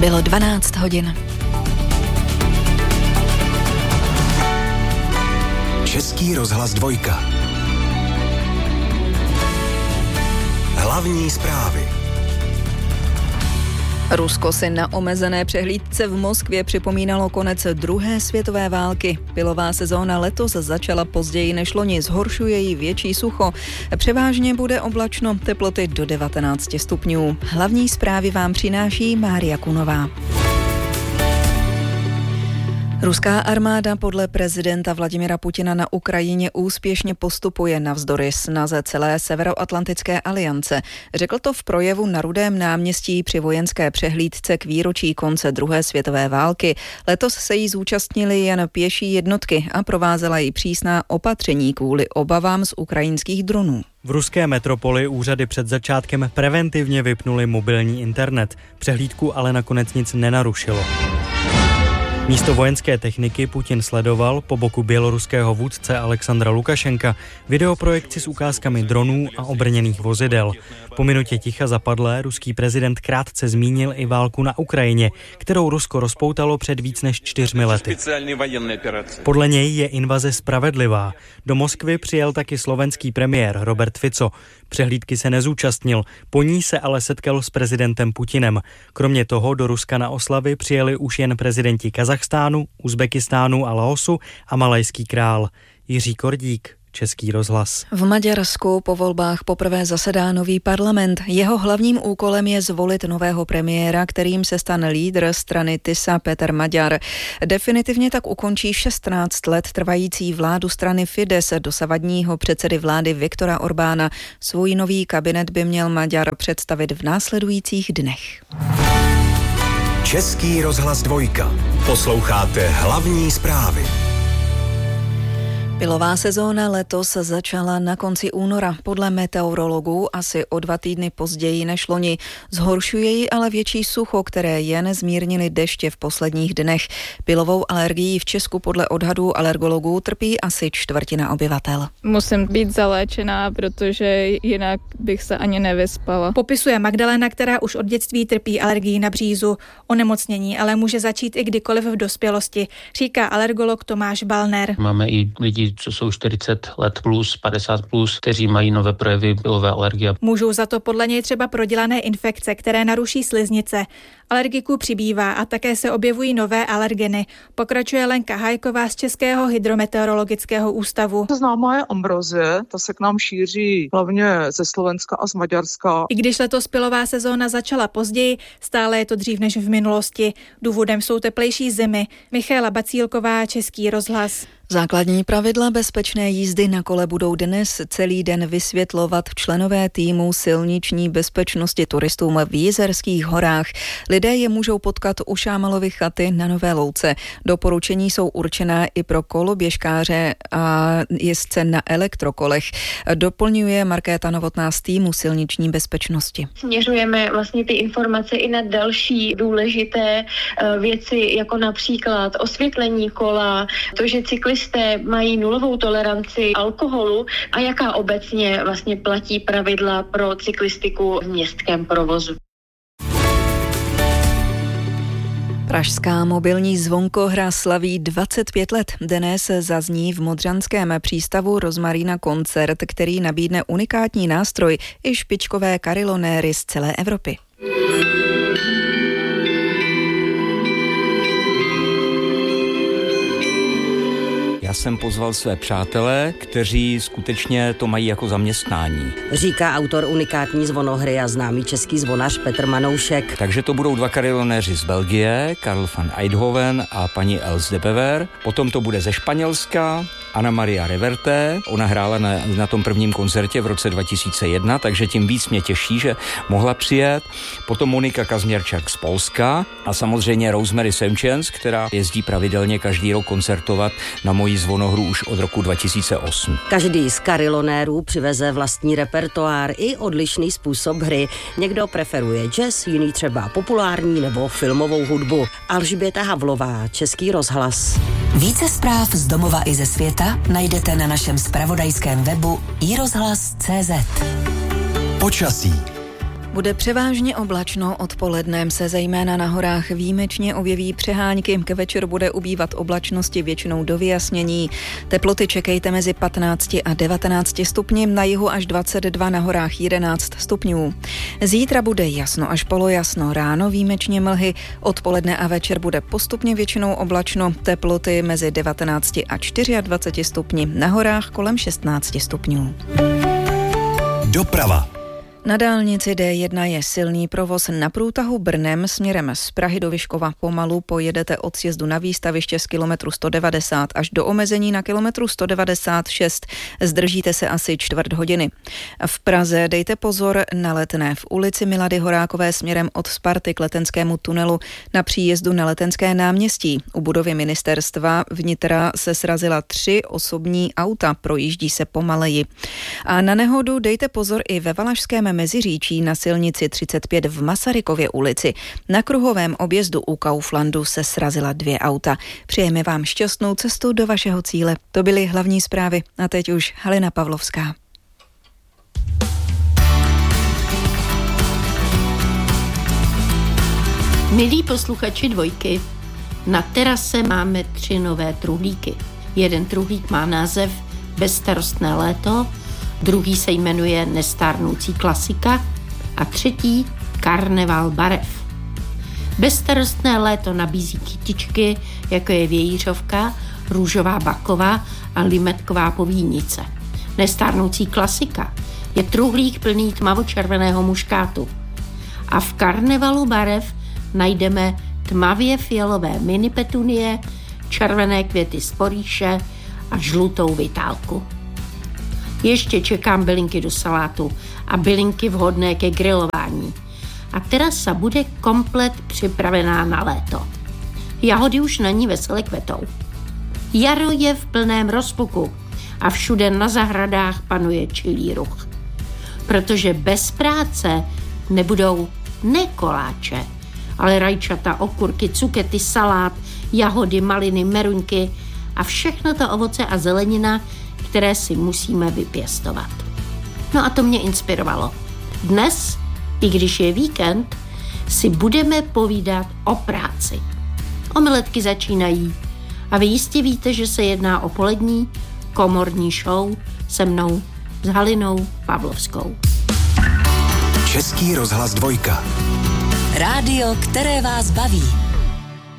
Bylo 12 hodin. Český rozhlas 2. Hlavní zprávy. Rusko si na omezené přehlídce v Moskvě připomínalo konec druhé světové války. Pilová sezóna letos začala později než loni, zhoršuje ji větší sucho. Převážně bude oblačno, teploty do 19 stupňů. Hlavní zprávy vám přináší Mária Kunová. Ruská armáda podle prezidenta Vladimira Putina na Ukrajině úspěšně postupuje navzdory snaze celé Severoatlantické aliance. Řekl to v projevu na Rudém náměstí při vojenské přehlídce k výročí konce druhé světové války. Letos se jí zúčastnily jen pěší jednotky a provázela ji přísná opatření kvůli obavám z ukrajinských dronů. V ruské metropoli úřady před začátkem preventivně vypnuly mobilní internet. Přehlídku ale nakonec nic nenarušilo. Místo vojenské techniky Putin sledoval po boku běloruského vůdce Alexandra Lukašenka videoprojekci s ukázkami dronů a obrněných vozidel. Po minutě ticha zapadlé ruský prezident krátce zmínil i válku na Ukrajině, kterou Rusko rozpoutalo před víc než 4 lety. Podle něj je invaze spravedlivá. Do Moskvy přijel taky slovenský premiér Robert Fico. Přehlídky se nezúčastnil, po ní se ale setkal s prezidentem Putinem. Kromě toho do Ruska na oslavy přijeli už jen prezidenti Kazachstánu, Uzbekistánu a Laosu a malajský král. Jiří Kordík, Český rozhlas. V Maďarsku po volbách poprvé zasedá nový parlament. Jeho hlavním úkolem je zvolit nového premiéra, kterým se stane lídr strany TISA Péter Magyar. Definitivně tak ukončí 16 let trvající vládu strany Fidesz dosavadního předsedy vlády Viktora Orbána. Svůj nový kabinet by měl Magyar představit v následujících dnech. Český rozhlas 2. Posloucháte hlavní zprávy. Pilová sezóna letos začala na konci února. Podle meteorologů asi o 2 týdny později než loni. Zhoršuje ji ale větší sucho, které jen zmírnily deště v posledních dnech. Pilovou alergií v Česku podle odhadů alergologů trpí asi 1/4 obyvatel. Musím být zaléčená, protože jinak bych se ani nevyspala. Popisuje Magdalena, která už od dětství trpí alergií na břízu. Onemocnění ale může začít i kdykoliv v dospělosti, říká alergolog Tomáš Balner. Máme i lidi, co jsou 40 let plus, 50 plus, kteří mají nové projevy pilové alergie. Můžou za to podle něj třeba prodělané infekce, které naruší sliznice. Alergiků přibývá a také se objevují nové alergeny. Pokračuje Lenka Hajková z Českého hydrometeorologického ústavu. Známá je ambrozie, ta se k nám šíří hlavně ze Slovenska a z Maďarska. I když letos pilová sezóna začala později, stále je to dřív než v minulosti. Důvodem jsou teplejší zimy. Michaela Bacílková, Český rozhlas. Základní pravidla bezpečné jízdy na kole budou dnes celý den vysvětlovat členové týmu silniční bezpečnosti turistům v Jizerských horách. Lidé je můžou potkat u Šámalovy chaty na Nové Louce. Doporučení jsou určená i pro koloběžkáře a jezdce na elektrokolech. Doplňuje Markéta Novotná z týmu silniční bezpečnosti. Směřujeme vlastně ty informace i na další důležité věci, jako například osvětlení kola, to, že cyklisté mají nulovou toleranci alkoholu a jaká obecně vlastně platí pravidla pro cyklistiku v městském provozu. Pražská mobilní zvonkohra slaví 25 let. Dnes zazní v Modřanském přístavu Rozmarína koncert, který nabídne unikátní nástroj i špičkové karilonéry z celé Evropy. Já jsem pozval své přátelé, kteří skutečně to mají jako zaměstnání. Říká autor unikátní zvonohry a známý český zvonař Petr Manoušek. Takže to budou 2 karilonéři z Belgie, Karl van Eindhoven a paní Els de Bever. Potom to bude ze Španělska, Anna Maria Reverte. Ona hrála na tom prvním koncertě v roce 2001, takže tím víc mě těší, že mohla přijet. Potom Monika Kazměrčak z Polska a samozřejmě Rosemary Semčens, která jezdí pravidelně každý rok koncertovat na mojí zvonohru už od roku 2008. Každý z karilonérů přiveze vlastní repertoár i odlišný způsob hry. Někdo preferuje jazz, jiný třeba populární nebo filmovou hudbu. Alžběta Havlová, Český rozhlas. Více zpráv z domova i ze světa najdete na našem zpravodajském webu iRozhlas.cz. Počasí. Bude převážně oblačno, odpolednem se zejména na horách výjimečně objeví přehánky, k večeru bude ubývat oblačnosti většinou do vyjasnění. Teploty čekejte mezi 15 a 19 stupni, na jihu až 22, na horách 11 stupňů. Zítra bude jasno až polojasno, ráno výjimečně mlhy, odpoledne a večer bude postupně většinou oblačno, teploty mezi 19 a 24 stupni, na horách kolem 16 stupňů. Doprava. Na dálnici D1 je silný provoz na průtahu Brnem směrem z Prahy do Vyškova. Pomalu pojedete od sjezdu na výstaviště z kilometru 190 až do omezení na kilometru 196. Zdržíte se asi čtvrt hodiny. V Praze dejte pozor na Letné. V ulici Milady Horákové směrem od Sparty k Letenskému tunelu na příjezdu na Letenské náměstí. U budovy ministerstva vnitra se srazila 3 osobní auta, projíždí se pomaleji. A na nehodu dejte pozor i ve Valašském Meziříčí na silnici 35 v Masarykově ulici. Na kruhovém objezdu u Kauflandu se srazila 2 auta. Přejeme vám šťastnou cestu do vašeho cíle. To byly hlavní zprávy. A teď už Halina Pavlovská. Milí posluchači Dvojky, na terase máme 3 nové truhlíky. Jeden truhlík má název Bezstarostné léto, druhý se jmenuje Nestárnoucí klasika a třetí Karneval barev. Bezstarostné léto nabízí kytičky, jako je vějířovka, růžová bakova a limetková povínice. Nestárnoucí klasika je truhlík plný tmavočerveného muškátu. A v Karnevalu barev najdeme tmavě fialové mini petunie, červené květy z porýše a žlutou vitálku. Ještě čekám bylinky do salátu a bylinky vhodné ke grilování. A terasa bude komplet připravená na léto. Jahody už na ní vesele kvetou. Jaro je v plném rozpuku a všude na zahradách panuje čilý ruch. Protože bez práce nebudou ne koláče, ale rajčata, okurky, cukety, salát, jahody, maliny, meruňky a všechno to ovoce a zelenina, které si musíme vypěstovat. No a to mě inspirovalo. Dnes, i když je víkend, si budeme povídat o práci. Omeletky začínají a vy jistě víte, že se jedná o polední komorní show se mnou, s Halinou Pavlovskou. Český rozhlas Dvojka. Rádio, které vás baví.